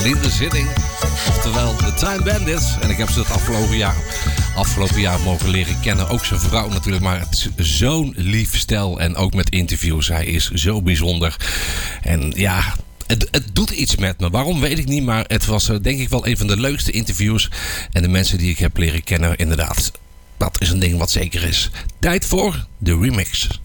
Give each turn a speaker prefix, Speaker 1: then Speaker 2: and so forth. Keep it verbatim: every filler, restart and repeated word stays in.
Speaker 1: Aline Zinning. Oftewel The Time Bandits. En ik heb ze het afgelopen jaar, afgelopen jaar mogen leren kennen. Ook zijn vrouw natuurlijk. Maar het is zo'n lief stel. En ook met interviews. Hij is zo bijzonder. En ja... Het, het doet iets met me. Waarom weet ik niet. Maar het was denk ik wel een van de leukste interviews. En de mensen die ik heb leren kennen. Inderdaad. Dat is een ding wat zeker is. Tijd voor de remix.